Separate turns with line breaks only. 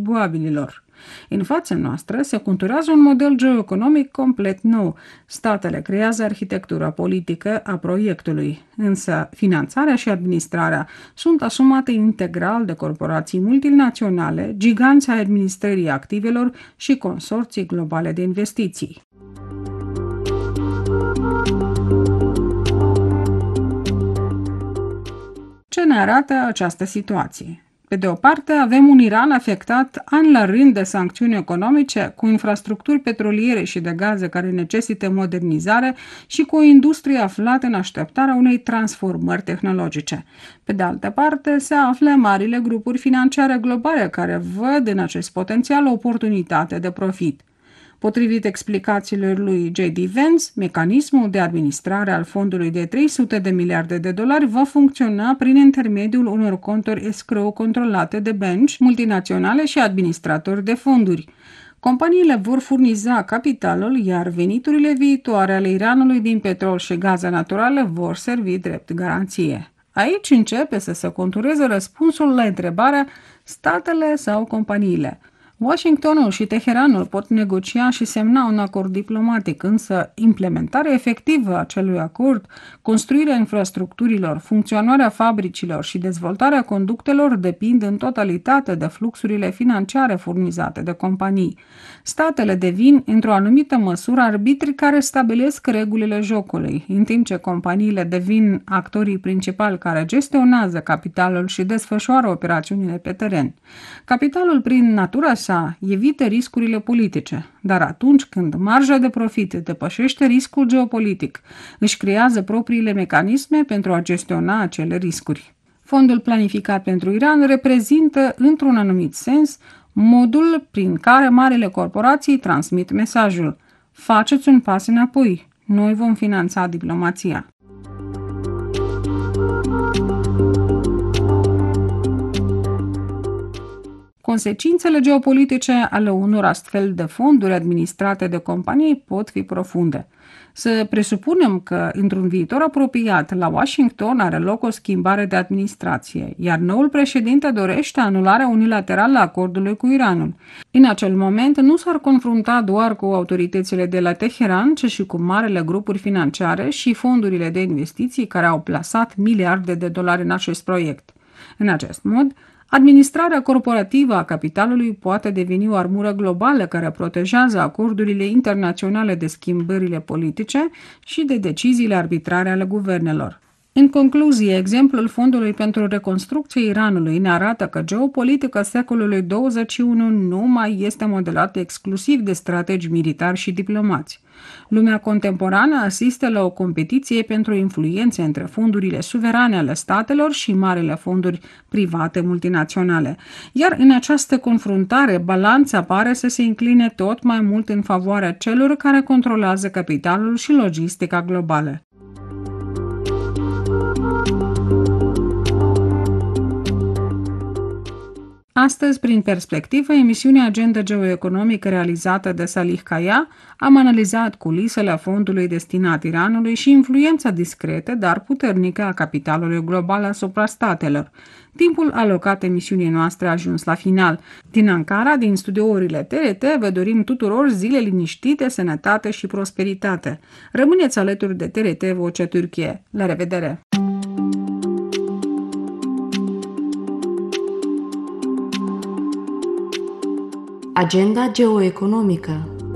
contribuabililor. În fața noastră se conturează un model geoeconomic complet nou. Statele creează arhitectura politică a proiectului, însă finanțarea și administrarea sunt asumate integral de corporații multinaționale, giganți ai administrării activelor și consorții globale de investiții. Ce ne arată această situație? Pe de o parte, avem un Iran afectat an la rând de sancțiuni economice, cu infrastructuri petroliere și de gaze care necesită modernizare și cu o industrie aflată în așteptarea unei transformări tehnologice. Pe de altă parte, se află marile grupuri financiare globale care văd în acest potențial o oportunitate de profit. Potrivit explicațiilor lui J.D. Vance, mecanismul de administrare al fondului de 300 de miliarde de dolari va funcționa prin intermediul unor conturi escrow controlate de bănci multinaționale și administratori de fonduri. Companiile vor furniza capitalul, iar veniturile viitoare ale Iranului din petrol și gaze naturale vor servi drept garanție. Aici începe să se contureze răspunsul la întrebarea statele sau companiile. Washingtonul și Teheranul pot negocia și semna un acord diplomatic, însă implementarea efectivă a acelui acord, construirea infrastructurilor, funcționarea fabricilor și dezvoltarea conductelor depind în totalitate de fluxurile financiare furnizate de companii. Statele devin, într-o anumită măsură, arbitri care stabilesc regulile jocului, în timp ce companiile devin actorii principali care gestionează capitalul și desfășoară operațiunile pe teren. Capitalul, prin natura sa, evită riscurile politice, dar atunci când marja de profit depășește riscul geopolitic, își creează propriile mecanisme pentru a gestiona acele riscuri. Fondul planificat pentru Iran reprezintă, într-un anumit sens, modul prin care marile corporații transmit mesajul: faceți un pas înapoi, noi vom finanța diplomația. Consecințele geopolitice ale unor astfel de fonduri administrate de companii pot fi profunde. Să presupunem că, într-un viitor apropiat, la Washington are loc o schimbare de administrație, iar noul președinte dorește anularea unilaterală a acordului cu Iranul. În acel moment nu s-ar confrunta doar cu autoritățile de la Teheran, ci și cu marele grupuri financiare și fondurile de investiții care au plasat miliarde de dolari în acest proiect. În acest mod, administrarea corporativă a capitalului poate deveni o armură globală care protejează acordurile internaționale de schimbările politice și de deciziile arbitrare ale guvernelor. În concluzie, exemplul Fondului pentru Reconstrucție Iranului ne arată că geopolitica secolului 21 nu mai este modelată exclusiv de strategi militari și diplomați. Lumea contemporană asistă la o competiție pentru influențe între fondurile suverane ale statelor și marile fonduri private multinaționale. Iar în această confruntare, balanța pare să se încline tot mai mult în favoarea celor care controlează capitalul și logistica globală. Astăzi, prin perspectivă, emisiunea Agenda Geoeconomică realizată de Salih Kaya, am analizat culisele fondului destinat Iranului și influența discretă, dar puternică a capitalului global asupra statelor. Timpul alocat emisiunii noastre a ajuns la final. Din Ankara, din studiourile TRT, vă dorim tuturor zile liniștite, sănătate și prosperitate. Rămâneți alături de TRT Vocea Türkiye. La revedere!
Agenda geoeconomică.